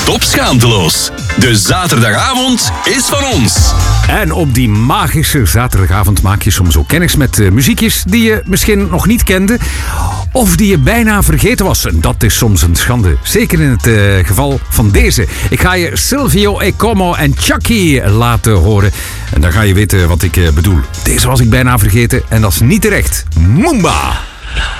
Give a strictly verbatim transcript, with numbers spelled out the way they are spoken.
Top Schaamteloos. De zaterdagavond is van ons. En op die magische zaterdagavond maak je soms ook kennis met uh, muziekjes die je misschien nog niet kende. Of die je bijna vergeten was. En dat is soms een schande. Zeker in het uh, geval van deze. Ik ga je Silvio E. Como en Chucky laten horen. En dan ga je weten wat ik uh, bedoel. Deze was ik bijna vergeten en dat is niet terecht. Moomba!